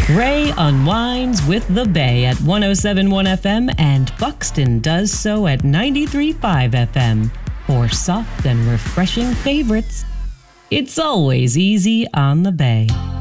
Ray unwinds with the Bay at 107.1 FM and Buxton does so at 93.5 FM. For soft and refreshing favorites, it's always easy on the Bay.